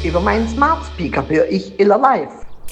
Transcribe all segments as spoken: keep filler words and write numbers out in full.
Über meinen Smart Speaker höre ich Iller Live.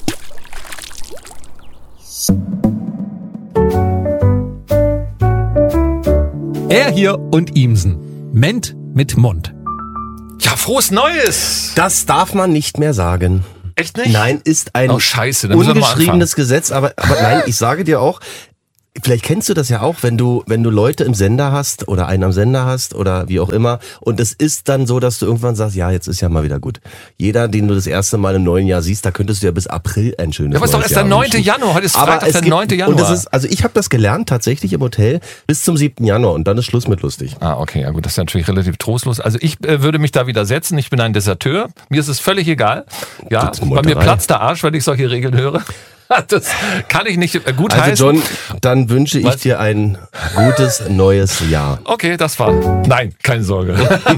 Er hier und Ihmsen. Ment mit Mund. Ja, frohes Neues! Das darf man nicht mehr sagen. Echt nicht? Nein, ist ein oh, scheiße, dann müssen wir mal ungeschriebenes Gesetz, aber, aber nein, ich sage dir auch, vielleicht kennst du das ja auch, wenn du wenn du Leute im Sender hast oder einen am Sender hast oder wie auch immer und es ist dann so, dass du irgendwann sagst, ja, jetzt ist ja mal wieder gut. Jeder, den du das erste Mal im neuen Jahr siehst, da könntest du ja bis April ein schönes Ja, aber es ist doch erst der neunte Januar, heute ist aber Freitag, der neunte Januar. Und das ist, also ich habe das gelernt tatsächlich im Hotel bis zum siebten Januar und dann ist Schluss mit lustig. Ah, okay, ja gut, das ist natürlich relativ trostlos. Also ich äh, würde mich da widersetzen, ich bin ein Deserteur, mir ist es völlig egal. Ja, bei mir platzt der Arsch, wenn ich solche Regeln höre. Das kann ich nicht gut heißen. Also John, dann wünsche ich Was? dir ein gutes neues Jahr. Okay, das war. Nein, keine Sorge.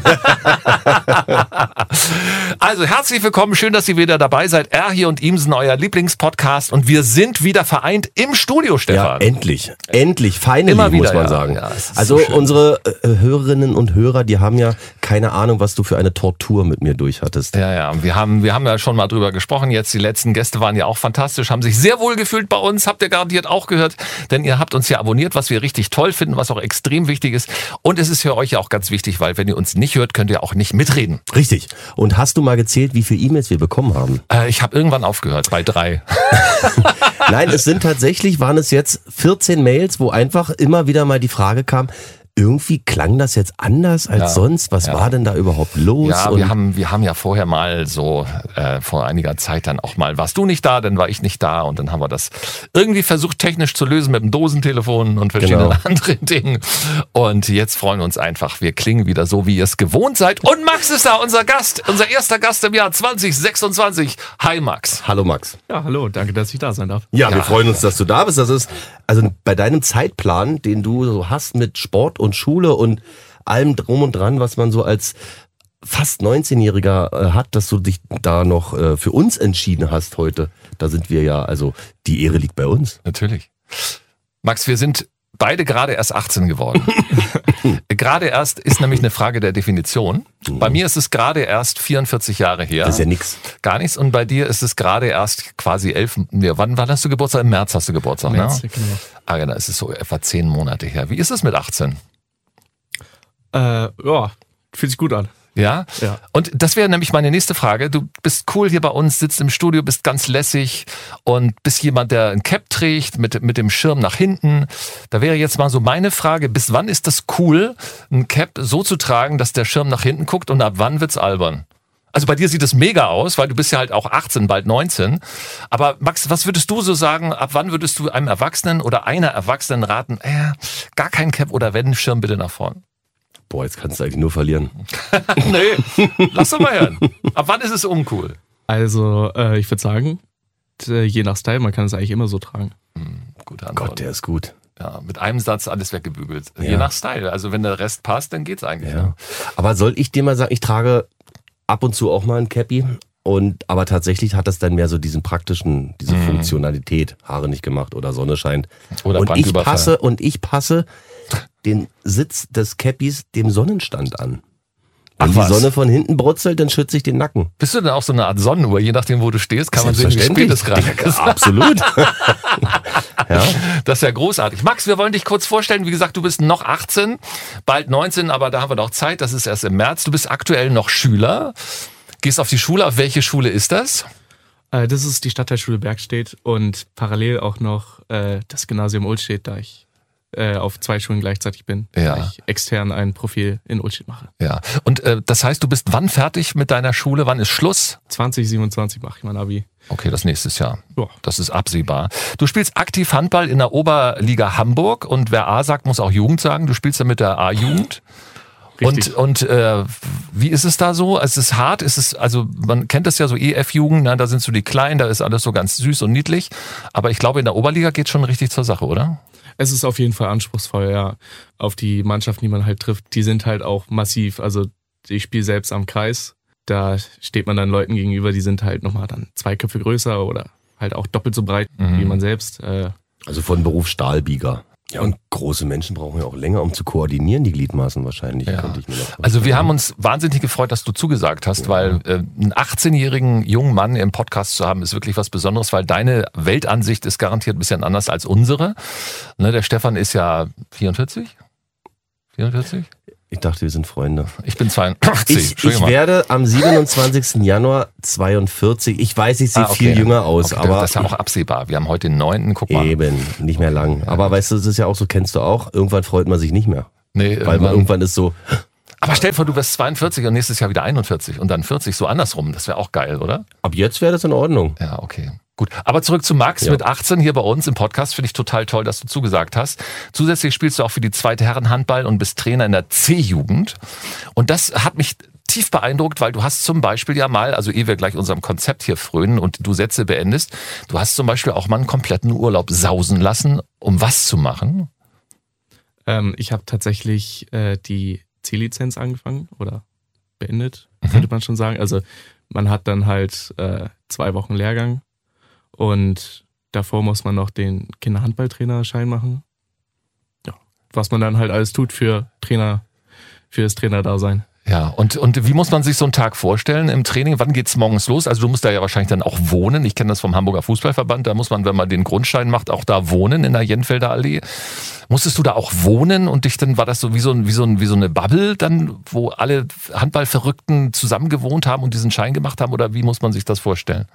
Also herzlich willkommen, schön, dass ihr wieder dabei seid. Er hier und Ihmsen, euer Lieblingspodcast und wir sind wieder vereint im Studio, Stefan. Ja, endlich, endlich, finally, Immer wieder, muss man ja. sagen. Ja, also so unsere äh, Hörerinnen und Hörer, die haben ja keine Ahnung, was du für eine Tortur mit mir durchhattest. Ja, ja, wir haben, wir haben ja schon mal drüber gesprochen. Jetzt die letzten Gäste waren ja auch fantastisch, haben sich sehr wohl gefühlt bei uns, habt ihr garantiert auch gehört, denn ihr habt uns ja abonniert, was wir richtig toll finden, was auch extrem wichtig ist. Und es ist für euch ja auch ganz wichtig, weil wenn ihr uns nicht hört, könnt ihr auch nicht mitreden. Richtig. Und hast du mal gezählt, wie viele E-Mails wir bekommen haben? Äh, ich habe irgendwann aufgehört, bei drei. Nein, es sind tatsächlich, waren es jetzt vierzehn Mails, wo einfach immer wieder mal die Frage kam, irgendwie klang das jetzt anders als ja, sonst. Was ja. war denn da überhaupt los? Ja, und wir haben wir haben ja vorher mal so äh, vor einiger Zeit dann auch mal, warst du nicht da, dann war ich nicht da und dann haben wir das irgendwie versucht technisch zu lösen mit dem Dosentelefon und verschiedenen Genau. anderen Dingen. Und jetzt freuen wir uns einfach, wir klingen wieder so, wie ihr es gewohnt seid. Und Max ist da, unser Gast, unser erster Gast im Jahr zwanzig sechsundzwanzig. Hi Max. Hallo Max. Ja, hallo, danke, dass ich da sein darf. Ja, Ja. wir freuen uns, dass du da bist. Das ist also bei deinem Zeitplan, den du so hast mit Sport und Schule und allem drum und dran, was man so als fast neunzehnjähriger äh, hat, dass du dich da noch äh, für uns entschieden hast heute. Da sind wir ja, also die Ehre liegt bei uns. Natürlich. Max, wir sind beide gerade erst achtzehn geworden. Gerade erst ist nämlich eine Frage der Definition. Bei mir ist es gerade erst vierundvierzig Jahre her. Das ist ja nix. Gar nichts. Und bei dir ist es gerade erst quasi elf. Nee, wann, wann hast du Geburtstag? Im März hast du Geburtstag, März, ne? genau. Ah, genau, es ist so etwa zehn Monate her. Wie ist es mit achtzehn? Äh, ja, fühlt sich gut an. Ja? Ja. Und das wäre nämlich meine nächste Frage. Du bist cool hier bei uns, sitzt im Studio, bist ganz lässig und bist jemand, der ein Cap trägt mit, mit dem Schirm nach hinten. Da wäre jetzt mal so meine Frage, bis wann ist das cool, ein Cap so zu tragen, dass der Schirm nach hinten guckt und ab wann wird's albern? Also bei dir sieht es mega aus, weil du bist ja halt auch achtzehn, bald neunzehn. Aber Max, was würdest du so sagen, ab wann würdest du einem Erwachsenen oder einer Erwachsenen raten, äh, gar kein Cap oder wenn, Schirm bitte nach vorn? Boah, jetzt kannst du eigentlich nur verlieren. Nee, lass doch mal hören. Ab wann ist es uncool? Also, äh, ich würde sagen, t- je nach Style, man kann es eigentlich immer so tragen. Hm, gute Antwort. Gott, der ist gut. Ja, mit einem Satz alles weggebügelt. Ja. Je nach Style. Also wenn der Rest passt, dann geht's eigentlich. Ja. Ne? Aber soll ich dir mal sagen, ich trage ab und zu auch mal ein Cappy. Und aber tatsächlich hat das dann mehr so diesen praktischen, diese Mhm. Funktionalität, Haare nicht gemacht oder Sonne scheint. Oder und ich Banküberfall. passe und ich passe den Sitz des Cappys dem Sonnenstand an. Wenn Ach die was. Sonne von hinten brutzelt, dann schütze ich den Nacken. Bist du denn auch so eine Art Sonnenuhr? Je nachdem, wo du stehst, kann man sehen, wie spät es gerade ist. Absolut. Ja. Das ist ja großartig. Max, wir wollen dich kurz vorstellen. Wie gesagt, du bist noch achtzehn, bald neunzehn, aber da haben wir noch Zeit. Das ist erst im März. Du bist aktuell noch Schüler. Gehst auf die Schule. Auf welche Schule ist das? Äh, das ist die Stadtteilschule Bergstedt und parallel auch noch äh, das Gymnasium Ohlstedt, da ich äh, auf zwei Schulen gleichzeitig bin, Ja. da ich extern ein Profil in Ohlstedt mache. Ja. Und äh, das heißt, du bist wann fertig mit deiner Schule? Wann ist Schluss? zwanzig siebenundzwanzig mache ich mein Abi. Okay, das nächstes Jahr. Ja. Das ist absehbar. Du spielst aktiv Handball in der Oberliga Hamburg und wer A sagt, muss auch Jugend sagen. Du spielst ja mit der A-Jugend. Und, Richtig. und äh, wie ist es da so? Es ist hart, es ist, also man kennt das ja so E F-Jugend, ne? Da sind so die Kleinen, da ist alles so ganz süß und niedlich. Aber ich glaube, in der Oberliga geht schon richtig zur Sache, oder? Es ist auf jeden Fall anspruchsvoll, ja. Auf die Mannschaften, die man halt trifft, die sind halt auch massiv. Also ich spiele selbst am Kreis. Da steht man dann Leuten gegenüber, die sind halt nochmal dann zwei Köpfe größer oder halt auch doppelt so breit Mhm. wie man selbst. Äh, Also von Beruf Stahlbieger. Ja, und große Menschen brauchen ja auch länger, um zu koordinieren, die Gliedmaßen wahrscheinlich. Ja. Könnte ich mir noch Also wir haben uns wahnsinnig gefreut, dass du zugesagt hast, ja. weil äh, einen achtzehnjährigen jungen Mann im Podcast zu haben, ist wirklich was Besonderes, weil deine Weltansicht ist garantiert ein bisschen anders als unsere. Ne, der Stefan ist ja vierundvierzig? vierundvierzig? Ich dachte, wir sind Freunde. Ich bin zweiundachtzig. Ich, ich werde am siebenundzwanzigsten Januar zweiundvierzig. Ich weiß, ich sehe ah, okay. viel jünger aus, okay, aber... Das ist ja auch absehbar. Wir haben heute den neunten Guck mal. Eben, nicht mehr lang. Ja. Aber weißt du, das ist ja auch so, kennst du auch, irgendwann freut man sich nicht mehr. Nee, Weil man irgendwann ist so... Aber stell dir vor, du wirst zweiundvierzig und nächstes Jahr wieder einundvierzig und dann vierzig, so andersrum. Das wäre auch geil, oder? Ab jetzt wäre das in Ordnung. Ja, okay. Gut, aber zurück zu Max Ja. mit achtzehn hier bei uns im Podcast. Finde ich total toll, dass du zugesagt hast. Zusätzlich spielst du auch für die zweite Herrenhandball und bist Trainer in der C-Jugend. Und das hat mich tief beeindruckt, weil du hast zum Beispiel ja mal, also ehe wir gleich unserem Konzept hier frönen und du Sätze beendest, du hast zum Beispiel auch mal einen kompletten Urlaub sausen lassen, um was zu machen? Ähm, ich habe tatsächlich äh, die C-Lizenz angefangen oder beendet, mhm. könnte man schon sagen. Also man hat dann halt äh, zwei Wochen Lehrgang. Und davor muss man noch den Kinderhandballtrainerschein machen. Ja, was man dann halt alles tut für Trainer, für das Trainerdasein. Ja, und, und wie muss man sich so einen Tag vorstellen im Training? Wann geht's morgens los? Also du musst da ja wahrscheinlich dann auch wohnen. Ich kenne das vom Hamburger Fußballverband. Da muss man, wenn man den Grundschein macht, auch da wohnen in der Jenfelder Allee. Musstest du da auch wohnen und dich dann, war das so wie so, ein, wie so, ein, wie so eine Bubble dann, wo alle Handballverrückten zusammen gewohnt haben und diesen Schein gemacht haben? Oder wie muss man sich das vorstellen?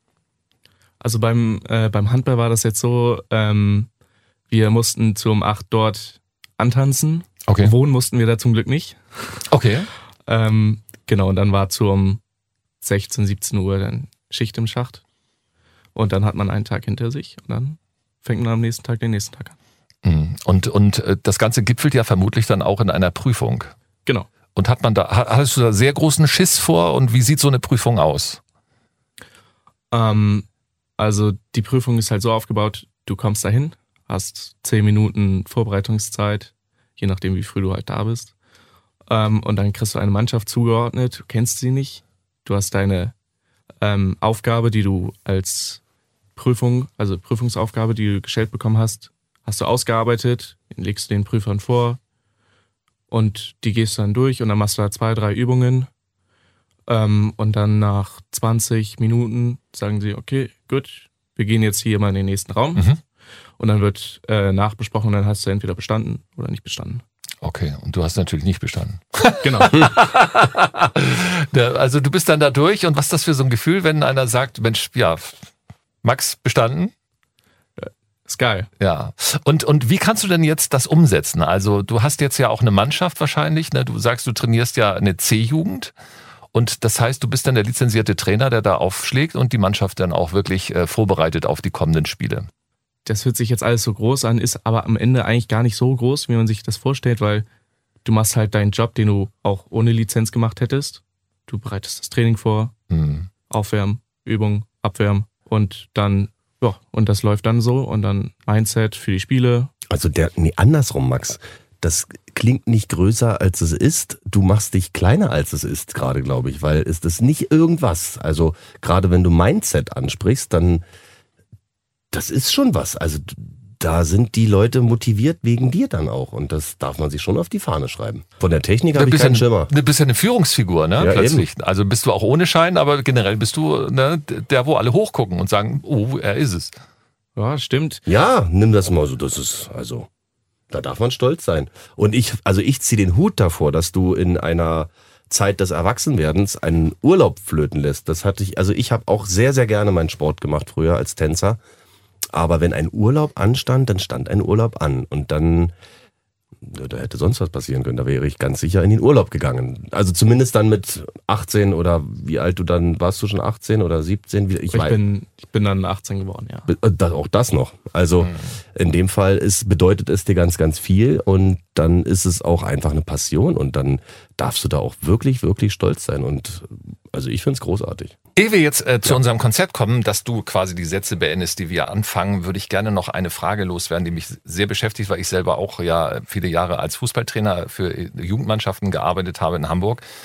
Also beim, äh, beim Handball war das jetzt so, ähm, wir mussten zu um acht dort antanzen. Okay. Wohnen mussten wir da zum Glück nicht. Okay. Ähm, genau, und dann war zu um sechzehn, siebzehn Uhr dann Schicht im Schacht. Und dann hat man einen Tag hinter sich und dann fängt man am nächsten Tag den nächsten Tag an. Und, und das Ganze gipfelt ja vermutlich dann auch in einer Prüfung. Genau. Und hat man da, hattest du da sehr großen Schiss vor und wie sieht so eine Prüfung aus? Ähm, Also die Prüfung ist halt so aufgebaut, du kommst dahin, hast zehn Minuten Vorbereitungszeit, je nachdem wie früh du halt da bist. Ähm, und dann kriegst du eine Mannschaft zugeordnet, du kennst sie nicht. Du hast deine ähm, Aufgabe, die du als Prüfung, also Prüfungsaufgabe, die du gestellt bekommen hast, hast du ausgearbeitet, legst du den Prüfern vor und die gehst du dann durch und dann machst du da zwei, drei Übungen. Ähm, und dann nach zwanzig Minuten sagen sie, okay, gut, wir gehen jetzt hier mal in den nächsten Raum. Mhm. Und dann wird äh, nachbesprochen und dann hast du entweder bestanden oder nicht bestanden. Okay, und du hast natürlich nicht bestanden. Genau. Also du bist dann da durch und was ist das für so ein Gefühl, wenn einer sagt, Mensch, ja, Max, bestanden? Ist geil. Ja. Und, und wie kannst du denn jetzt das umsetzen? Also du hast jetzt ja auch eine Mannschaft wahrscheinlich, ne? Du sagst, du trainierst ja eine C-Jugend. Und das heißt, du bist dann der lizenzierte Trainer, der da aufschlägt und die Mannschaft dann auch wirklich äh, vorbereitet auf die kommenden Spiele. Das hört sich jetzt alles so groß an, ist aber am Ende eigentlich gar nicht so groß, wie man sich das vorstellt, weil du machst halt deinen Job, den du auch ohne Lizenz gemacht hättest. Du bereitest das Training vor, Hm. Aufwärmen, Übung, Abwärmen und dann, ja, und das läuft dann so und dann Mindset für die Spiele. Also der, nee, andersrum, Max. Das klingt nicht größer, als es ist. Du machst dich kleiner, als es ist, gerade, glaube ich, weil es ist nicht irgendwas. Also gerade wenn du Mindset ansprichst, dann, das ist schon was. Also da sind die Leute motiviert wegen dir dann auch. Und das darf man sich schon auf die Fahne schreiben. Von der Technik habe ich keinen Schimmer. Du bist ja eine Führungsfigur, ne? Ja, Plötzlich. Eben. Also bist du auch ohne Schein, aber generell bist du, ne, der, wo alle hochgucken und sagen, oh, er ist es. Ja, stimmt. Ja, nimm das mal so. Das ist, also, da darf man stolz sein. Und ich, also ich ziehe den Hut davor, dass du in einer Zeit des Erwachsenwerdens einen Urlaub flöten lässt. Das hatte ich, also ich habe auch sehr, sehr gerne meinen Sport gemacht früher als Tänzer. Aber wenn ein Urlaub anstand, dann stand ein Urlaub an. Und dann, da hätte sonst was passieren können. Da wäre ich ganz sicher in den Urlaub gegangen. Also zumindest dann mit achtzehn oder wie alt du dann, warst du schon achtzehn oder siebzehn? Ich, Ich, weiß. bin, ich bin dann achtzehn geworden, ja. Das, auch das noch. Also in dem Fall ist, bedeutet es dir ganz, ganz viel und dann ist es auch einfach eine Passion und dann darfst du da auch wirklich, wirklich stolz sein und also ich finde es großartig. Ehe wir jetzt äh, zu ja. unserem Konzept kommen, dass du quasi die Sätze beendest, die wir anfangen, würde ich gerne noch eine Frage loswerden, die mich sehr beschäftigt, weil ich selber auch ja viele Jahre als Fußballtrainer für Jugendmannschaften gearbeitet habe in Hamburg.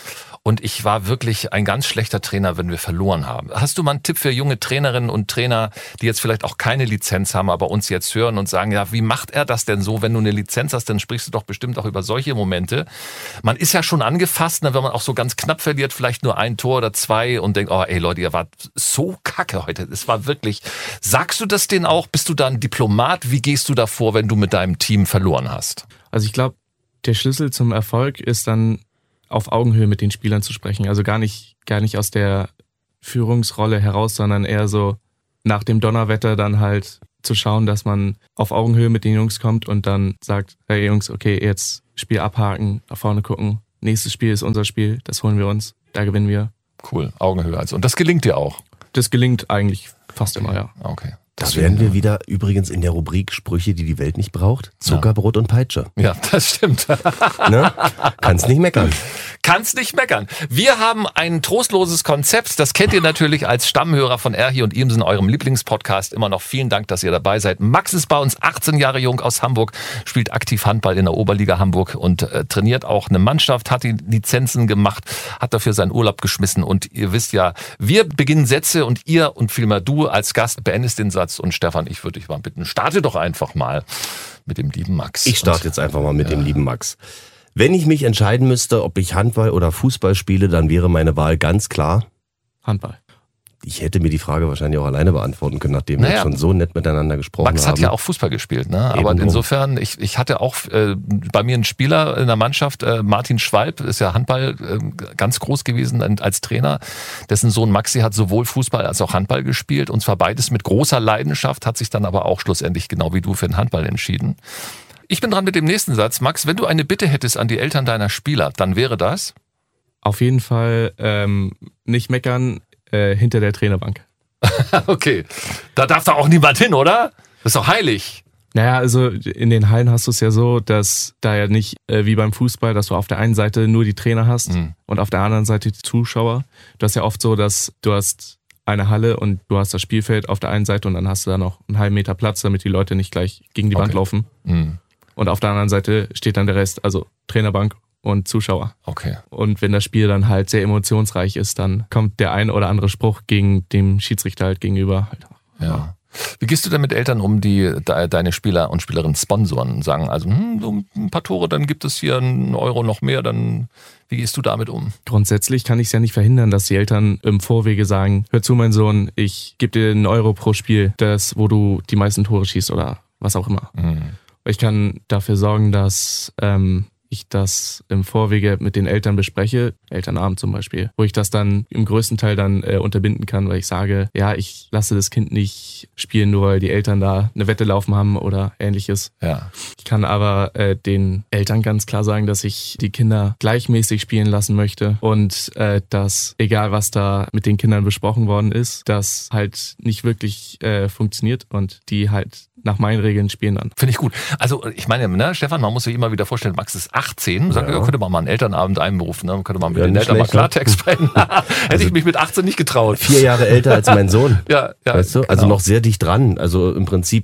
und ich war wirklich ein ganz schlechter Trainer, wenn wir verloren haben. Hast du mal einen Tipp für junge Trainerinnen und Trainer, die jetzt vielleicht auch keine Lizenz haben, aber uns jetzt hören und sagen, ja, wie macht er das denn so? Wenn du eine Lizenz hast, dann sprichst du doch bestimmt auch über solche Momente. Man ist ja schon angefasst, ne, wenn man auch so ganz knapp verliert, vielleicht nur ein Tor oder zwei und denkt, oh ey Leute, ihr wart so kacke heute. Es war wirklich, sagst du das denen auch? Bist du da ein Diplomat? Wie gehst du da vor, wenn du mit deinem Team verloren hast? Also ich glaube, der Schlüssel zum Erfolg ist dann, auf Augenhöhe mit den Spielern zu sprechen. Also gar nicht, gar nicht aus der Führungsrolle heraus, sondern eher so nach dem Donnerwetter dann halt zu schauen, dass man auf Augenhöhe mit den Jungs kommt und dann sagt, hey Jungs, okay, jetzt Spiel abhaken, nach vorne gucken. Nächstes Spiel ist unser Spiel, das holen wir uns, da gewinnen wir. Cool, Augenhöhe also. Und das gelingt dir auch? Das gelingt eigentlich fast immer, ja. Okay. Da wären wir wieder übrigens in der Rubrik Sprüche, die die Welt nicht braucht. Zuckerbrot ja. und Peitsche. Ja, das stimmt. Ne? Kannst nicht meckern. Kannst nicht meckern. Wir haben ein trostloses Konzept. Das kennt ihr natürlich als Stammhörer von Erhi und Imsen, eurem Lieblingspodcast. Immer noch vielen Dank, dass ihr dabei seid. Max ist bei uns achtzehn Jahre jung aus Hamburg, spielt aktiv Handball in der Oberliga Hamburg und äh, trainiert auch eine Mannschaft, hat die Lizenzen gemacht, hat dafür seinen Urlaub geschmissen. Und ihr wisst ja, wir beginnen Sätze und ihr und vielmehr du als Gast beendest den Satz. Und Stefan, ich würde dich mal bitten, starte doch einfach mal mit dem lieben Max. Ich starte jetzt einfach mal mit ja. dem lieben Max. Wenn ich mich entscheiden müsste, ob ich Handball oder Fußball spiele, dann wäre meine Wahl ganz klar Handball. Ich hätte mir die Frage wahrscheinlich auch alleine beantworten können, nachdem naja. wir schon so nett miteinander gesprochen Max haben. Max hat ja auch Fußball gespielt, ne? Aber Eben insofern, ich, ich hatte auch äh, bei mir einen Spieler in der Mannschaft, äh, Martin Schwalb, ist ja Handball äh, ganz groß gewesen als Trainer. Dessen Sohn Maxi hat sowohl Fußball als auch Handball gespielt und zwar beides mit großer Leidenschaft, hat sich dann aber auch schlussendlich genau wie du für den Handball entschieden. Ich bin dran mit dem nächsten Satz. Max, wenn du eine Bitte hättest an die Eltern deiner Spieler, dann wäre das? Auf jeden Fall ähm, nicht meckern äh, hinter der Trainerbank. Okay, da darf doch auch niemand hin, oder? Das ist doch heilig. Naja, also in den Hallen hast du es ja so, dass da ja nicht äh, wie beim Fußball, dass du auf der einen Seite nur die Trainer hast mhm. und auf der anderen Seite die Zuschauer. Du hast ja oft so, dass du hast eine Halle und du hast das Spielfeld auf der einen Seite und dann hast du da noch einen halben Meter Platz, damit die Leute nicht gleich gegen die okay. Wand laufen. Mhm. Und auf der anderen Seite steht dann der Rest, also Trainerbank und Zuschauer. Okay. Und wenn das Spiel dann halt sehr emotionsreich ist, dann kommt der ein oder andere Spruch gegen dem Schiedsrichter halt gegenüber. Halt. Ja. Wie gehst du denn mit Eltern um, die deine Spieler und Spielerinnen sponsoren und sagen, also hm, so ein paar Tore, dann gibt es hier einen Euro noch mehr, dann wie gehst du damit um? Grundsätzlich kann ich es ja nicht verhindern, dass die Eltern im Vorwege sagen, hör zu mein Sohn, ich gebe dir einen Euro pro Spiel, das, wo du die meisten Tore schießt oder was auch immer. Mhm. Ich kann dafür sorgen, dass ähm, ich das im Vorwege mit den Eltern bespreche, Elternabend zum Beispiel, wo ich das dann im größten Teil dann äh, unterbinden kann, weil ich sage, ja, ich lasse das Kind nicht spielen, nur weil die Eltern da eine Wette laufen haben oder ähnliches. Ja. Ich kann aber äh, den Eltern ganz klar sagen, dass ich die Kinder gleichmäßig spielen lassen möchte und äh, dass, egal was da mit den Kindern besprochen worden ist, das halt nicht wirklich äh, funktioniert und die halt nach meinen Regeln spielen dann. Finde ich gut. Also ich meine, ne, Stefan, man muss sich immer wieder vorstellen, Max ist achtzehn. Sagt, ja. könnte man mal einen Elternabend einberufen, ne? Könnte man mit ja, den Eltern mal schlecht, Klartext sprechen. Hätte also ich mich mit achtzehn nicht getraut. Vier Jahre älter als mein Sohn. ja, ja. Weißt du? Genau. Also noch sehr dicht dran. Also im Prinzip,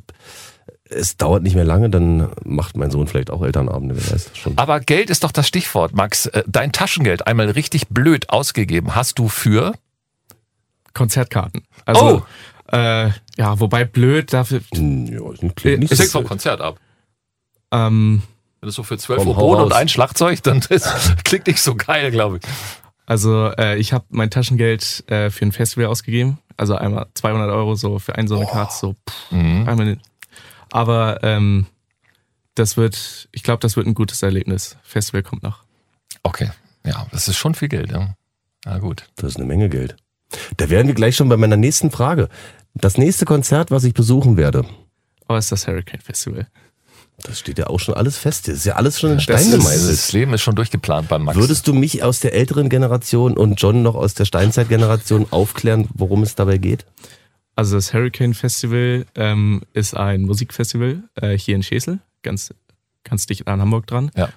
es dauert nicht mehr lange, dann macht mein Sohn vielleicht auch Elternabende, wer weiß das schon. Aber Geld ist doch das Stichwort, Max. Dein Taschengeld einmal richtig blöd ausgegeben hast du für? Konzertkarten. Also, oh! Äh, ja, wobei blöd dafür. Ja, klingt nicht es hängt so. vom Konzert ab. Ähm, Wenn es so für zwölf Uhr Brot und ein Schlagzeug, dann das klingt nicht so geil, glaube ich. Also äh, ich habe mein Taschengeld äh, für ein Festival ausgegeben. Also einmal zweihundert Euro so für eine so eine Karte. So, pff, Mhm. einmal. Aber ähm, das wird, ich glaube, das wird ein gutes Erlebnis. Festival kommt noch. Okay, ja, das ist schon viel Geld. Ja. Na gut. Das ist eine Menge Geld. Da wären wir gleich schon bei meiner nächsten Frage. Das nächste Konzert, was ich besuchen werde. Oh, ist das Hurricane Festival. Das steht ja auch schon alles fest. Das ist ja alles schon in Stein Das, ist, gemeißelt. das Leben ist schon durchgeplant beim Max. Würdest du mich aus der älteren Generation und John noch aus der Steinzeitgeneration aufklären, worum es dabei geht? Also das Hurricane Festival ähm, ist ein Musikfestival äh, hier in Schesel, ganz, ganz dicht an Hamburg dran. Ja.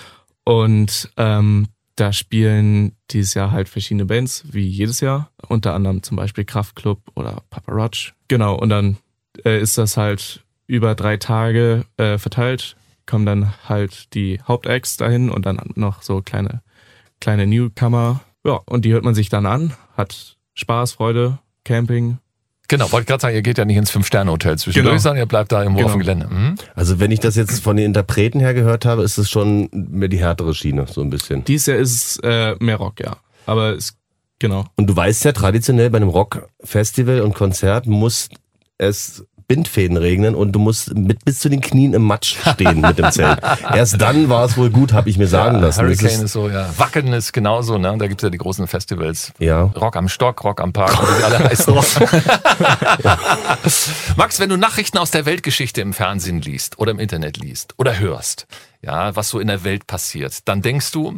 Und ähm, da spielen dieses Jahr halt verschiedene Bands, wie jedes Jahr. Unter anderem zum Beispiel Kraftklub oder Papa Roach. Genau, und dann äh, ist das halt über drei Tage äh, verteilt. Kommen dann halt die Hauptacts dahin und dann noch so kleine, kleine Newcomer Ja, und die hört man sich dann an, hat Spaß, Freude, Camping. Genau, wollte ich gerade sagen, ihr geht ja nicht ins Fünf-Sterne-Hotel zwischendurch, Genau. sondern ihr bleibt da irgendwo Genau. auf dem Gelände. Mhm. Also wenn ich das jetzt von den Interpreten her gehört habe, ist es schon mehr die härtere Schiene, so ein bisschen. Dies Jahr ist es äh, mehr Rock, ja. Aber es, genau. Und du weißt ja, traditionell bei einem Rockfestival und Konzert muss es Bindfäden regnen und du musst mit bis zu den Knien im Matsch stehen mit dem Zelt. Erst dann war es wohl gut, habe ich mir sagen ja, lassen. Das Hurricane ist, ist, so, ja. Wacken ist genauso, ne? Da gibt's ja die großen Festivals. ja. Rock am Stock, Rock am Park, wie die alle heißen. Max, wenn du Nachrichten aus der Weltgeschichte im Fernsehen liest oder im Internet liest oder hörst, ja, was so in der Welt passiert, dann denkst du,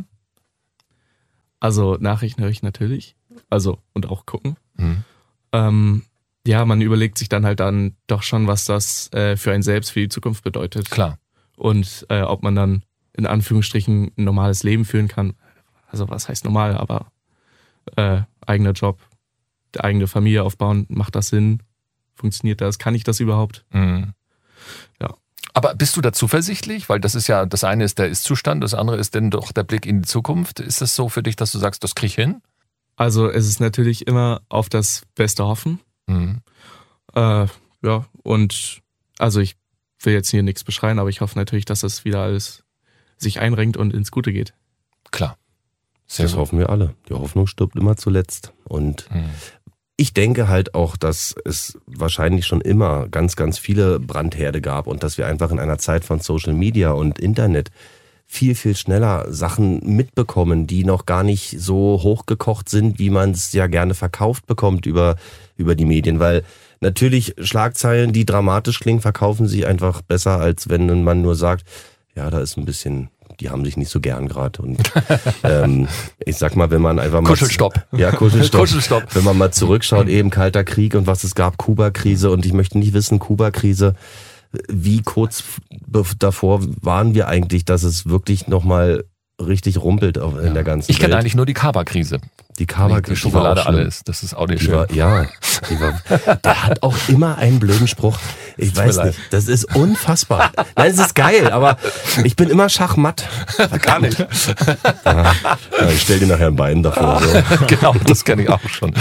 Also Nachrichten höre ich natürlich. Also und auch gucken. Mhm. Ähm, ja, man überlegt sich dann halt dann doch schon, was das äh, für einen selbst, für die Zukunft bedeutet. klar, Und äh, ob man dann in Anführungsstrichen ein normales Leben führen kann. Also was heißt normal, aber äh, eigener Job, die eigene Familie aufbauen, macht das Sinn? Funktioniert das? Kann ich das überhaupt? Mhm. Ja. Aber bist du da zuversichtlich? Weil das ist ja, das eine ist der Ist-Zustand, das andere ist denn doch der Blick in die Zukunft. Ist es so für dich, dass du sagst, das krieg ich hin? Also es ist natürlich immer auf das Beste hoffen. Mhm. Äh, ja, und also ich will jetzt hier nichts beschreien, aber ich hoffe natürlich, dass das wieder alles sich einrenkt und ins Gute geht. Klar. Sehr Das gut. hoffen wir alle. Die Hoffnung stirbt immer zuletzt. Und Mhm. ich denke halt auch, dass es wahrscheinlich schon immer ganz, ganz viele Brandherde gab und dass wir einfach in einer Zeit von Social Media und Internet viel, viel schneller Sachen mitbekommen, die noch gar nicht so hochgekocht sind, wie man es ja gerne verkauft bekommt über, über die Medien. Weil natürlich Schlagzeilen, die dramatisch klingen, verkaufen sich einfach besser, als wenn man nur sagt, ja, da ist ein bisschen, die haben sich nicht so gern gerade. Und ähm, ich sag mal, wenn man einfach mal... Kuschelstopp. Ja, Kuschelstopp. Kuschelstopp. Wenn man mal zurückschaut, eben Kalter Krieg und was es gab, Kuba-Krise. Und ich möchte nicht wissen, Kuba-Krise, wie kurz davor waren wir eigentlich, dass es wirklich nochmal richtig rumpelt auf- in der ganzen Ich kenne Welt. eigentlich nur die Kaba-Krise. Die Kaba-Krise. Die Schokolade war auch schlimm. alles. Das ist auch nicht Die schön. war, ja, die war, der hat auch immer einen blöden Spruch. Ich Tut mir weiß leid. nicht, das ist unfassbar. Nein, es ist geil, aber ich bin immer schachmatt. Gar nicht. Ja, ich stell dir nachher ein Bein davor. So. Genau, das kenne ich auch schon.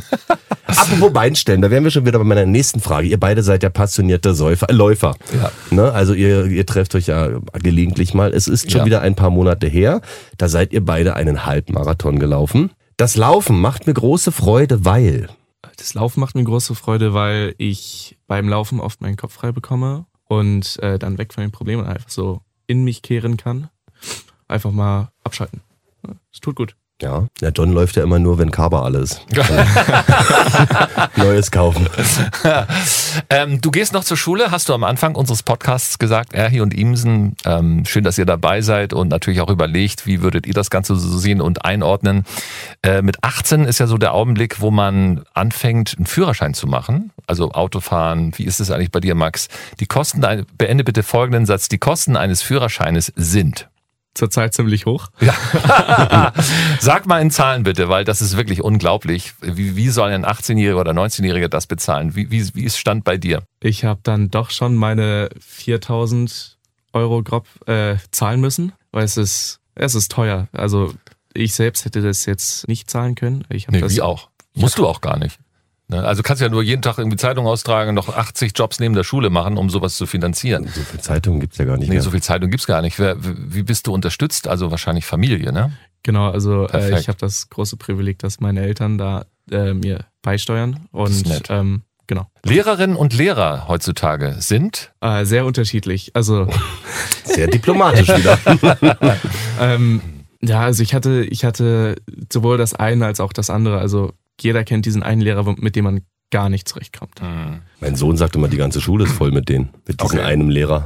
Apropos Beinstellen, da wären wir schon wieder bei meiner nächsten Frage. Ihr beide seid ja passionierte Säufer, äh, Läufer. Ja. Ne? Also ihr, ihr trefft euch ja gelegentlich mal. Es ist schon Ja. wieder ein paar Monate her. Da seid ihr beide einen Halbmarathon gelaufen. Das Laufen macht mir große Freude, weil... Das Laufen macht mir große Freude, weil ich beim Laufen oft meinen Kopf frei bekomme und äh, dann weg von den Problemen einfach so in mich kehren kann. Einfach mal abschalten. Es tut gut. Ja, der John läuft ja immer nur, wenn Kaba alles. Neues kaufen. ähm, du gehst noch zur Schule, hast du am Anfang unseres Podcasts gesagt, Erhi und Imsen, ähm, schön, dass ihr dabei seid und natürlich auch überlegt, wie würdet ihr das Ganze so sehen und einordnen. Äh, mit achtzehn ist ja so der Augenblick, wo man anfängt, einen Führerschein zu machen, also Autofahren. Wie ist es eigentlich bei dir, Max? Die Kosten, beende bitte folgenden Satz, die Kosten eines Führerscheines sind... Zurzeit ziemlich hoch. Ja. Sag mal in Zahlen bitte, weil das ist wirklich unglaublich. Wie, wie soll ein achtzehnjähriger oder neunzehnjähriger das bezahlen? Wie, wie, wie ist Stand bei dir? Ich habe dann doch schon meine viertausend Euro grob äh, zahlen müssen, weil es ist, es ist teuer. Also ich selbst hätte das jetzt nicht zahlen können. Ich hab Nee, das, wie auch. Musst du auch gar nicht. Ne? Also kannst ja nur jeden Tag irgendwie Zeitung austragen, noch achtzig Jobs neben der Schule machen, um sowas zu finanzieren. So viel Zeitungen gibt's ja gar nicht Nee, mehr. so viel Zeitung gibt's gar nicht. Wer, wie bist du unterstützt? Also wahrscheinlich Familie, ne? Genau, also äh, Perfekt. ich habe das große Privileg, dass meine Eltern da äh, mir beisteuern. Das ist Und nett. ähm, genau. Lehrerinnen und Lehrer heutzutage sind? Äh, sehr unterschiedlich. Also Sehr diplomatisch wieder. ähm, ja, also ich hatte, ich hatte sowohl das eine als auch das andere. Also jeder kennt diesen einen Lehrer, mit dem man gar nicht zurechtkommt. Mein Sohn sagt immer, die ganze Schule ist voll mit denen. Mit diesem Okay. einem Lehrer.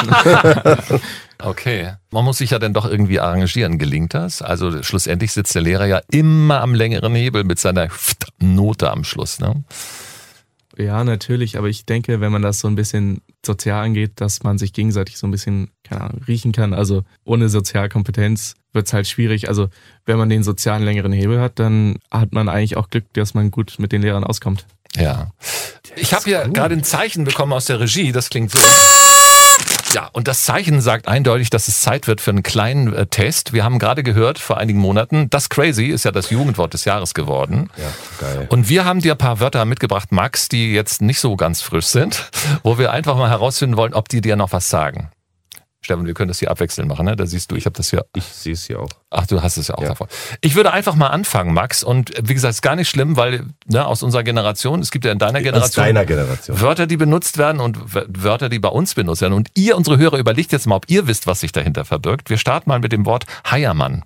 Okay. Man muss sich ja dann doch irgendwie arrangieren. Gelingt das? Also schlussendlich sitzt der Lehrer ja immer am längeren Hebel mit seiner Note am Schluss, ne? Ja, natürlich, aber ich denke, wenn man das so ein bisschen sozial angeht, dass man sich gegenseitig so ein bisschen, keine Ahnung, riechen kann. Also ohne Sozialkompetenz wird's halt schwierig. Also wenn man den sozialen längeren Hebel hat, dann hat man eigentlich auch Glück, dass man gut mit den Lehrern auskommt. Ja. Ich habe hier gerade ein Zeichen bekommen aus der Regie, das klingt so. Ja, und das Zeichen sagt eindeutig, dass es Zeit wird für einen kleinen äh, Test. Wir haben gerade gehört, vor einigen Monaten, das Crazy ist ja das Jugendwort des Jahres geworden. Ja, geil. Und wir haben dir ein paar Wörter mitgebracht, Max, die jetzt nicht so ganz frisch sind, wo wir einfach mal herausfinden wollen, ob die dir noch was sagen. Stefan, wir können das hier abwechselnd machen, ne? Da siehst du, ich habe das hier. Ich sehe es hier auch. Ach, du hast es ja auch Ja. davor. Ich würde einfach mal anfangen, Max. Und wie gesagt, ist gar nicht schlimm, weil ne, aus unserer Generation, es gibt ja in deiner Generation Aus deiner Generation. Wörter, die benutzt werden und W- Wörter, die bei uns benutzt werden. Und ihr, unsere Hörer, überlegt jetzt mal, ob ihr wisst, was sich dahinter verbirgt. Wir starten mal mit dem Wort Heiermann.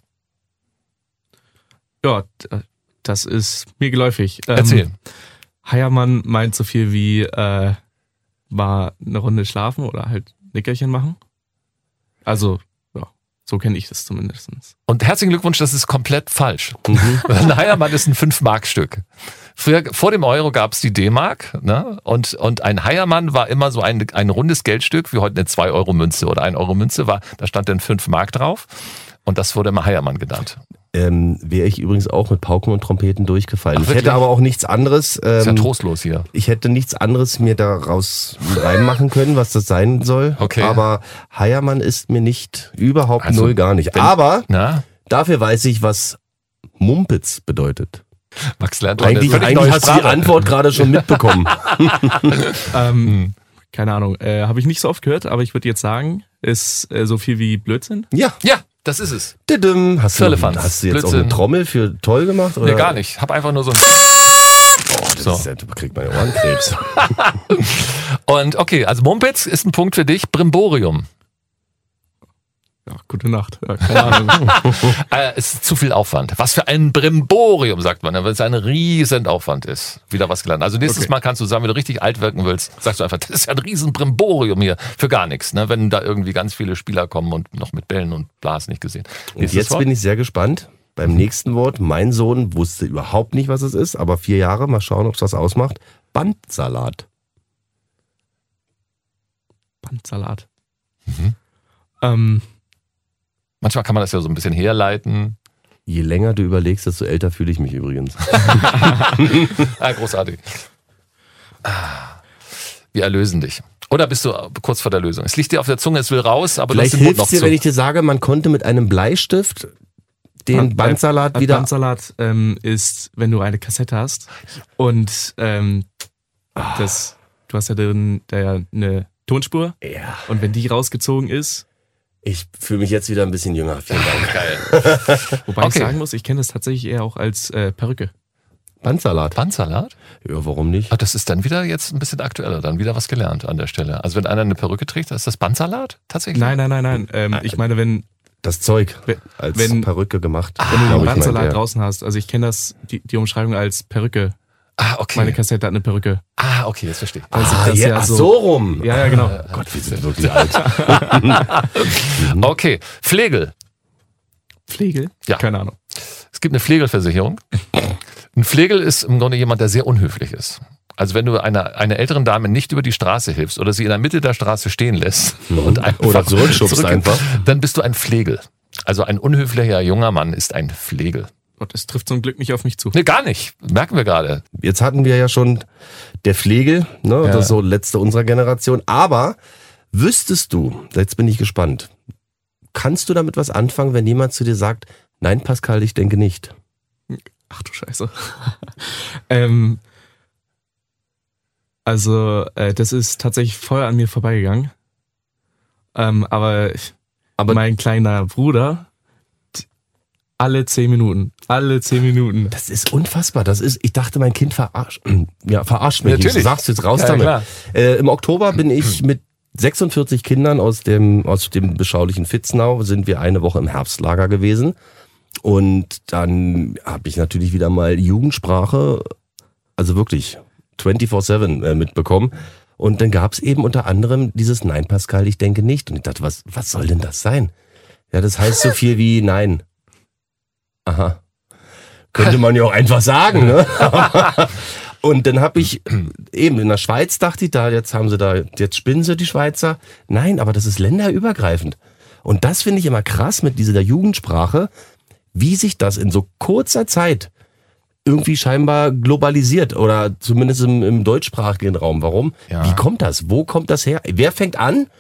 Ja, d- das ist mir geläufig. Ähm, Erzähl. Heiermann meint so viel wie äh, mal eine Runde schlafen oder halt Nickerchen machen. Also, ja, so kenne ich das zumindest. Und herzlichen Glückwunsch, das ist komplett falsch. Mhm. Ein Heiermann ist ein fünf Mark Stück. Früher, vor dem Euro gab es die D-Mark, ne? und, und ein Heiermann war immer so ein, ein rundes Geldstück, wie heute eine zwei Euro Münze oder ein Euro Münze war. Da stand dann fünf Mark drauf und das wurde immer Heiermann genannt. Ähm, Wäre ich übrigens auch mit Pauken und Trompeten durchgefallen. Ach, ich wirklich? hätte aber auch nichts anderes. Ähm, Ist ja trostlos hier. Ich hätte nichts anderes mir daraus reinmachen können, was das sein soll. Okay. Aber Heiermann ist mir nicht, überhaupt Also, null, gar nicht. wenn- Aber Na, dafür weiß ich, was Mumpitz bedeutet. Max lernt doch eine Eigentlich, völlig eigentlich neue hast du die Sprache. Antwort gerade schon mitbekommen. Ähm, Hm. Keine Ahnung, äh, habe ich nicht so oft gehört, aber ich würde jetzt sagen, ist äh, so viel wie Blödsinn. Ja. Ja, das ist es. Didim. Hast du, Firlefanz. hast du jetzt auch Blödsinn. eine Trommel für toll gemacht? Oder? Nee, gar nicht. Hab einfach nur so ein... Das So. ist ja, da kriegt man ja Ohrenkrebs. Und okay, also Mumpitz ist ein Punkt für dich. Brimborium. Ja, gute Nacht. Ja, keine Ahnung. Äh, es ist zu viel Aufwand. Was für ein Brimborium, sagt man, weil es ein riesen Aufwand ist. Wieder was gelernt. Also nächstes Okay. Mal kannst du sagen, wenn du richtig alt wirken willst, sagst du einfach, das ist ja ein riesen Brimborium hier. Für gar nichts, ne? Wenn da irgendwie ganz viele Spieler kommen und noch mit Bällen und Blas nicht gesehen. Und jetzt bin ich sehr gespannt. Beim nächsten Wort, mein Sohn wusste überhaupt nicht, was es ist, aber vier Jahre, mal schauen, ob es das ausmacht. Bandsalat. Bandsalat. Mhm. Ähm, Manchmal kann man das ja so ein bisschen herleiten. Je länger du überlegst, desto älter fühle ich mich übrigens. Ah, großartig. Ah, wir erlösen dich. Oder bist du kurz vor der Lösung? Es liegt dir auf der Zunge, es will raus, aber Vielleicht du hast den Mund hilft noch es dir, zu. wenn ich dir sage, man konnte mit einem Bleistift den Band- Bandsalat Ein wieder... Bandsalat ähm, ist, wenn du eine Kassette hast und ähm, das, du hast ja drin da ja eine Tonspur Ja, und wenn die rausgezogen ist, ich fühle mich jetzt wieder ein bisschen jünger. Vielen Dank. Geil. wobei Okay. ich sagen muss, ich kenne das tatsächlich eher auch als äh, Perücke. Bandsalat. Bandsalat? Ja, warum nicht? Ah, das ist dann wieder jetzt ein bisschen aktueller, dann wieder was gelernt an der Stelle. Also wenn einer eine Perücke trägt, ist das Bandsalat tatsächlich? Nein, nein, nein, nein. Ähm, ich meine, wenn, Das Zeug wenn als wenn- Perücke gemacht. wenn du glaub einen ich, Bandsalat meint er. draußen hast, also ich kenne das, die, die Umschreibung als Perücke. Ah, okay. Meine Kassette hat eine Perücke. ah, okay, jetzt verstehe ich. Weil sich Ah, das ja, ja ach so- so rum. Ja, ja, genau. Oh Gott, wir sind wirklich alt. Okay, Flegel. Pflege? Ja. Keine Ahnung. Es gibt eine Pflegelversicherung. Ein Flegel ist im Grunde jemand, der sehr unhöflich ist. Also wenn du einer einer älteren Dame nicht über die Straße hilfst oder sie in der Mitte der Straße stehen lässt und einfach Oder zurückschubst einfach. dann bist du ein Flegel. Also ein unhöflicher junger Mann ist ein Flegel. Gott, das trifft zum Glück nicht auf mich zu. Nee, gar nicht. Merken wir gerade. Jetzt hatten wir ja schon der Flegel, ne? Ja. Das ist so letzte unserer Generation. Aber wüsstest du, jetzt bin ich gespannt, kannst du damit was anfangen, wenn jemand zu dir sagt, nein, Pascal, ich denke nicht? Ach du Scheiße. ähm, also, äh, das ist tatsächlich voll an mir vorbeigegangen. Ähm, aber, ich, Aber- mein kleiner Bruder, t- alle zehn Minuten, alle zehn Minuten. Das ist unfassbar. Das ist, ich dachte, mein Kind verarscht, ja, verarscht mich. Natürlich. Du sagst jetzt raus Ja, damit. klar. Äh, Im Oktober bin ich mit sechsundvierzig Kindern aus dem, aus dem beschaulichen Vitznau, sind wir eine Woche im Herbstlager gewesen. Und dann habe ich natürlich wieder mal Jugendsprache, also wirklich vierundzwanzig sieben äh, mitbekommen. Und dann gab es eben unter anderem dieses Nein, Pascal, ich denke nicht. Und ich dachte, was, was soll denn das sein? Ja, das heißt so viel wie Nein. Aha. Könnte man ja auch einfach sagen, ne? Und dann habe ich eben in der Schweiz dachte ich, da jetzt haben sie da, jetzt spinnen sie die Schweizer. Nein, aber das ist länderübergreifend. Und das finde ich immer krass mit dieser Jugendsprache, wie sich das in so kurzer Zeit irgendwie scheinbar globalisiert oder zumindest im, im deutschsprachigen Raum. Warum? Ja. Wie kommt das? Wo kommt das her? Wer fängt an?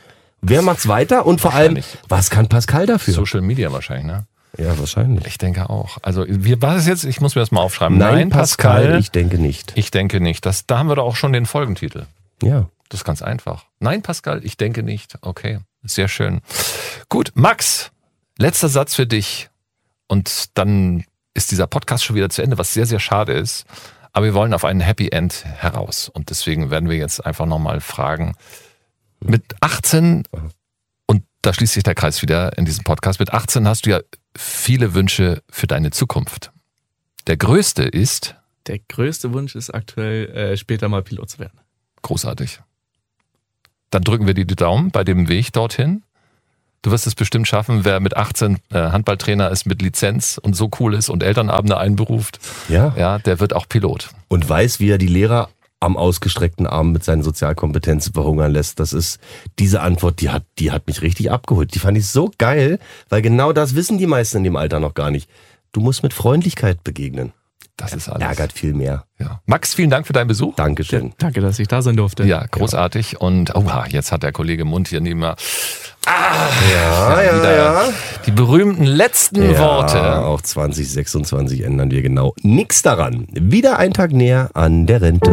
Wer macht's weiter und vor allem, Wahrscheinlich. was kann Pascal dafür? Social Media wahrscheinlich, ne? Ja, wahrscheinlich. Ich denke auch. Also, wir, was ist jetzt? Ich muss mir das mal aufschreiben. Nein, Pascal, ich denke nicht. Ich denke nicht. Das, da haben wir doch auch schon den Folgentitel. Ja. Das ist ganz einfach. Nein, Pascal, ich denke nicht. Okay, sehr schön. Gut, Max, letzter Satz für dich. Und dann ist dieser Podcast schon wieder zu Ende, was sehr, sehr schade ist. Aber wir wollen auf einen Happy End heraus. Und deswegen werden wir jetzt einfach nochmal fragen. Mit achtzehn, und da schließt sich der Kreis wieder in diesem Podcast, mit achtzehn hast du ja viele Wünsche für deine Zukunft. Der größte ist... Der größte Wunsch ist aktuell, äh, später mal Pilot zu werden. Großartig. Dann drücken wir dir die Daumen bei dem Weg dorthin. Du wirst es bestimmt schaffen, wer mit achtzehn äh, Handballtrainer ist mit Lizenz und so cool ist und Elternabende einberuft, Ja. ja, der wird auch Pilot. Und weiß, wie er die Lehrer am ausgestreckten Arm mit seinen Sozialkompetenzen verhungern lässt. Das ist, diese Antwort, die hat, die hat mich richtig abgeholt. Die fand ich so geil, weil genau das wissen die meisten in dem Alter noch gar nicht. Du musst mit Freundlichkeit begegnen. Das ist alles. Ärgert viel mehr. Ja. Max, vielen Dank für deinen Besuch. Dankeschön. Danke, dass ich da sein durfte. Ja, großartig. Und oha, jetzt hat der Kollege Mund hier neben mir Ja, ja, wieder ja. die berühmten letzten Ja, Worte. auch zwanzig sechsundzwanzig ändern wir genau nichts daran. Wieder ein Tag näher an der Rente.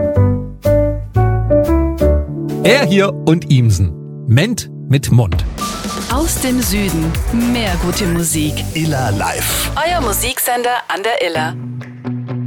Er hier und Imsen. Ment mit Mund. Aus dem Süden. Mehr gute Musik. Iller Live. Euer Musiksender an der Iller.